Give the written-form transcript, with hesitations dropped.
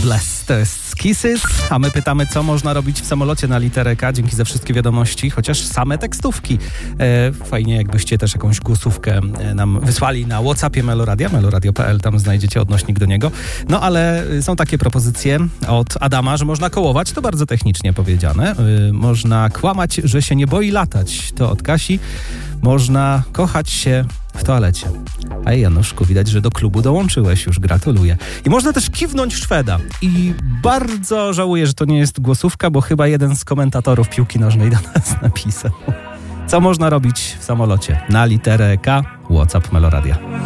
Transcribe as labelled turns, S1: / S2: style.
S1: Loveless to jest Kisses, a my pytamy, co można robić w samolocie na literę K. Dzięki za wszystkie wiadomości, chociaż same tekstówki. Fajnie, jakbyście też jakąś głosówkę nam wysłali na WhatsAppie Meloradia, meloradio.pl, tam znajdziecie odnośnik do niego. No ale są takie propozycje od Adama, że można kołować, to bardzo technicznie powiedziane. Można kłamać, że się nie boi latać, to od Kasi. Można kochać się w toalecie. A Januszku, widać, że do klubu dołączyłeś już, gratuluję. I można też kiwnąć Szweda. I bardzo żałuję, że to nie jest głosówka, bo chyba jeden z komentatorów piłki nożnej do nas napisał. Co można robić w samolocie? Na literę K, WhatsApp Meloradia.